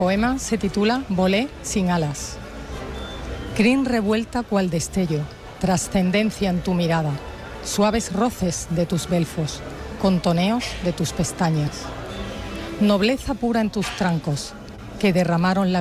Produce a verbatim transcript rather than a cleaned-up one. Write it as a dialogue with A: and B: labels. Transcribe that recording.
A: poema se titula Volé sin alas. Crin revuelta cual destello, trascendencia en tu mirada, suaves roces de tus belfos, contoneos de tus pestañas. Nobleza pura en tus trancos, que derramaron la